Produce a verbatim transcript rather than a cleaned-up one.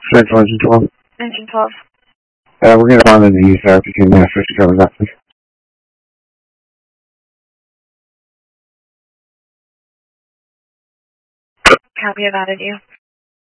Central Engine twelve. Engine twelve. Uh, we're going to find in the east there between uh, fifty cover that, please. Copy about it, you.